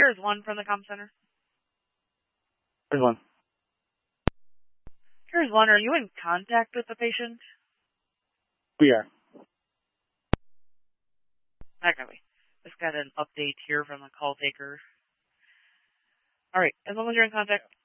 Here's one from the comm center. Here's one. Here's one. Are you in contact with the patient? We are. Okay. Just got an update here from the call taker. All right. As long as you're in contact,